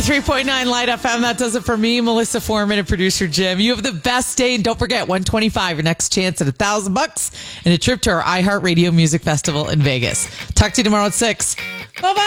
93.9 Light FM. That does it for me, Melissa Foreman, and producer Jim. You have the best day. And don't forget, 125, your next chance at $1,000 and a trip to our iHeartRadio Music Festival in Vegas. Talk to you tomorrow at 6. Bye-bye.